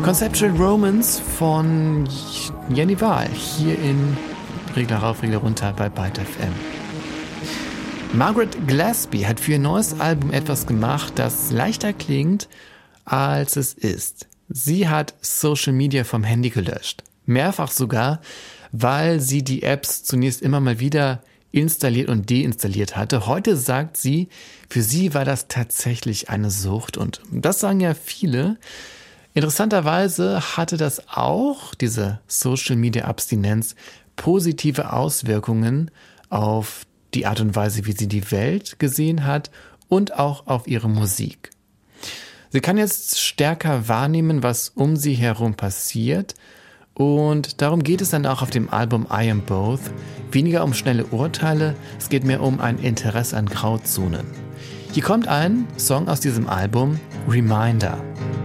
Conceptual Romance von Jenny Wahl hier in Regler rauf, Regler runter bei Byte FM. Margaret Gillespie hat für ihr neues Album etwas gemacht, das leichter klingt, als es ist. Sie hat Social Media vom Handy gelöscht. Mehrfach sogar, weil sie die Apps zunächst immer mal wieder installiert und deinstalliert hatte. Heute sagt sie, für sie war das tatsächlich eine Sucht. Und das sagen ja viele. Interessanterweise hatte das auch, diese Social Media Abstinenz, positive Auswirkungen auf die Art und Weise, wie sie die Welt gesehen hat und auch auf ihre Musik. Sie kann jetzt stärker wahrnehmen, was um sie herum passiert, und darum geht es dann auch auf dem Album I Am Both. Weniger um schnelle Urteile, es geht mehr um ein Interesse an Grauzonen. Hier kommt ein Song aus diesem Album, Reminder.